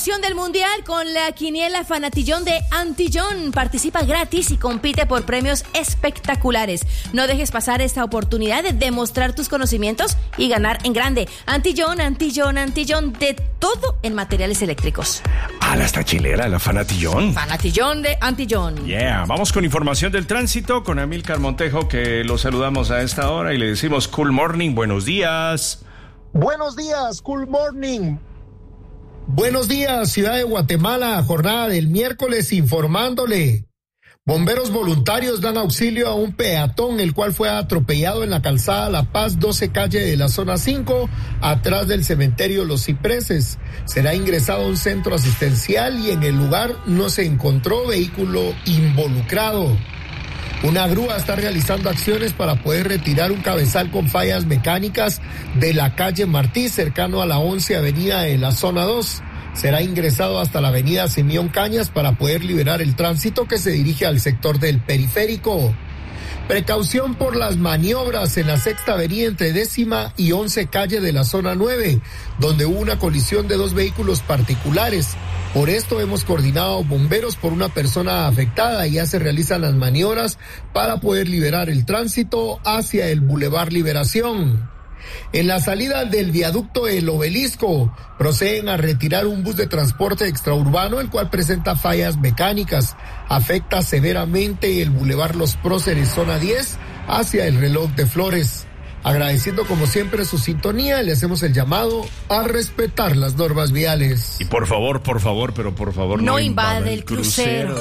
emoción del Mundial con la quiniela Fanatillón de Antillón. Participa gratis y compite por premios espectaculares. No dejes pasar esta oportunidad de demostrar tus conocimientos y ganar en grande. Antillón, Antillón, Antillón, de todo en materiales eléctricos. La está chilera, la Fanatillón. Fanatillón de Antillón. Yeah, vamos con información del tránsito con Amílcar Montejo, que lo saludamos a esta hora y le decimos cool morning, buenos días. Buenos días, cool morning. Buenos días, Ciudad de Guatemala, jornada del miércoles informándole. Bomberos voluntarios dan auxilio a un peatón, el cual fue atropellado en la calzada La Paz, 12 calle de la zona 5, atrás del cementerio Los Cipreses. Será ingresado a un centro asistencial y en el lugar no se encontró vehículo involucrado. Una grúa está realizando acciones para poder retirar un cabezal con fallas mecánicas de la calle Martí, cercano a la 11 avenida de la zona 2. Será ingresado hasta la avenida Simeón Cañas para poder liberar el tránsito que se dirige al sector del periférico. Precaución por las maniobras en la sexta avenida entre 10ª y 11 calle de la zona 9, donde hubo una colisión de dos vehículos particulares. Por esto hemos coordinado bomberos por una persona afectada y ya se realizan las maniobras para poder liberar el tránsito hacia el Boulevard Liberación. En la salida del viaducto El Obelisco, proceden a retirar un bus de transporte extraurbano, el cual presenta fallas mecánicas. Afecta severamente el Boulevard Los Próceres, zona 10, hacia el Reloj de Flores. Agradeciendo como siempre su sintonía, le hacemos el llamado a respetar las normas viales. Y por favor, no invade el crucero.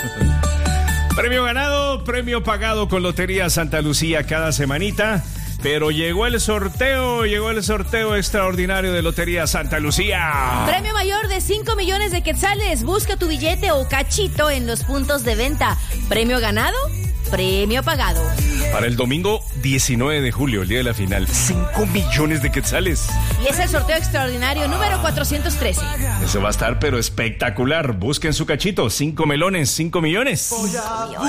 Premio ganado, premio pagado con Lotería Santa Lucía cada semanita. Pero llegó el sorteo extraordinario de Lotería Santa Lucía. Premio mayor de 5 millones de quetzales. Busca tu billete o cachito en los puntos de venta. Premio ganado, premio pagado. Para el domingo 19 de julio, el día de la final, 5 millones de quetzales. Y es el sorteo extraordinario número 413. Eso va a estar pero espectacular. Busquen su cachito, 5 melones, 5 millones.